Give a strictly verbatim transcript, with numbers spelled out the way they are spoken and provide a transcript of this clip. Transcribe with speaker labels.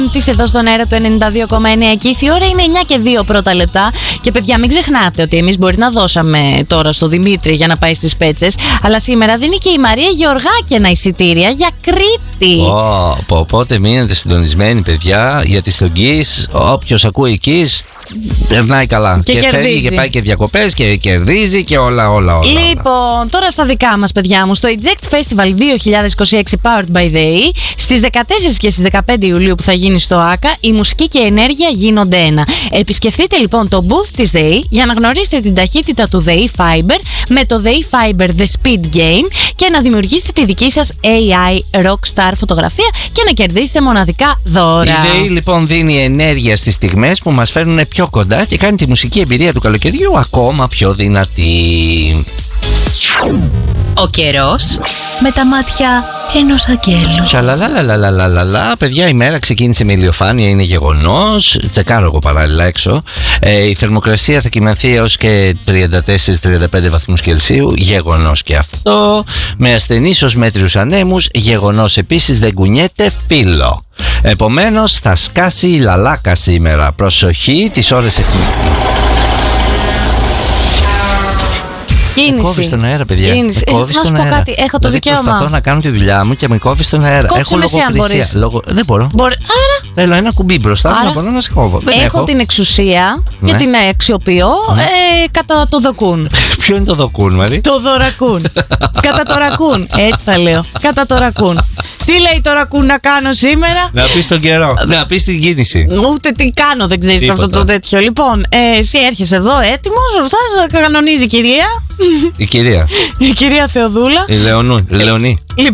Speaker 1: Της εδώ στον αέρα του ενενήντα δύο κόμμα εννέα και η ώρα είναι εννιά και δύο πρώτα λεπτά. Και παιδιά, μην ξεχνάτε ότι εμείς μπορεί να δώσαμε τώρα στο Δημήτρη για να πάει στις Πέτσες, αλλά σήμερα δίνει και η Μαρία Γεωργάκη ένα εισιτήρια για Κρήτη.
Speaker 2: Oh, οπότε μείνετε συντονισμένοι, παιδιά, γιατί στον Kiss όποιος ακούει Kiss περνάει καλά.
Speaker 1: Και,
Speaker 2: και φεύγει και πάει και διακοπές και κερδίζει και όλα, όλα, όλα.
Speaker 1: Λοιπόν, τώρα στα δικά μας, παιδιά μου, στο Eject Festival δύο χιλιάδες είκοσι έξι Powered by the E, στις δεκατέσσερις και στις δεκαπέντε Ιουλίου που θα γίνει στο ΆΚΑ, η μουσική και η ενέργεια γίνονται ένα. Επισκεφτείτε λοιπόν το booth της ΔΕΗ για να γνωρίσετε την ταχύτητα του ΔΕΗ Fiber με το ΔΕΗ Fiber The Speed Game και να δημιουργήσετε τη δική σας έι άι Rockstar φωτογραφία και να κερδίσετε μοναδικά δώρα.
Speaker 2: Η ΔΕΗ λοιπόν δίνει ενέργεια στις στιγμές που μας φέρνουν πιο κοντά και κάνει τη μουσική εμπειρία του καλοκαιριού ακόμα πιο δυνατή.
Speaker 3: Ο καιρός με τα μάτια ενός αγγέλου.
Speaker 2: Σαλαλαλαλαλαλαλα. Παιδιά, η μέρα ξεκίνησε με ηλιοφάνεια, είναι γεγονός. Τσεκάρω εγώ παράλληλα έξω. Ε, η θερμοκρασία θα κυμανθεί έως και τριάντα τέσσερα με τριάντα πέντε βαθμούς Κελσίου. Γεγονός και αυτό. Με ασθενείς ως μέτριους ανέμους. Γεγονός επίσης, δεν κουνιέται φύλλο. Επομένως θα σκάσει η λαλάκα σήμερα. Προσοχή τις ώρες εκνευριού.
Speaker 1: Κίνηση.
Speaker 2: Με κόβει στον αέρα, παιδιά.
Speaker 1: Κίνηση.
Speaker 2: Με κόβει
Speaker 1: Ε, να σου
Speaker 2: στον
Speaker 1: πω
Speaker 2: αέρα.
Speaker 1: κάτι, έχω το
Speaker 2: δηλαδή,
Speaker 1: δικαίωμα.
Speaker 2: Προσπαθώ να κάνω τη δουλειά μου και με κόβει στον αέρα.
Speaker 1: Κόψε
Speaker 2: έχω
Speaker 1: με εσύ αν
Speaker 2: λογοκρισία.
Speaker 1: μπορείς.
Speaker 2: Λόγω... Δεν μπορώ.
Speaker 1: Μπορεί... Άρα.
Speaker 2: Θέλω ένα κουμπί μπροστά μου
Speaker 1: Άρα...
Speaker 2: να μπορώ να σε κόβω. Δεν
Speaker 1: έχω,
Speaker 2: έχω
Speaker 1: την εξουσία
Speaker 2: ναι.
Speaker 1: και την αξιοποιώ ναι. ε, κατά το δοκούν.
Speaker 2: Ποιο είναι το δοκούν, Μαρή?
Speaker 1: Το δωρακούν. Κατά το ρακούν. Έτσι θα λέω. Κατά το ρακούν. Τι λέει το ρακούν να κάνω σήμερα?
Speaker 2: Να πεις τον καιρό. Να πεις την κίνηση.
Speaker 1: Ούτε τι κάνω δεν ξέρεις
Speaker 2: Τίποτα.
Speaker 1: αυτό το τέτοιο. Λοιπόν, ε, εσύ έρχεσαι εδώ έτοιμος, φτάνεις να κανονίζει η κυρία.
Speaker 2: Η κυρία.
Speaker 1: Η κυρία Θεοδούλα.
Speaker 2: Η Λεωνού, η Λεωνή.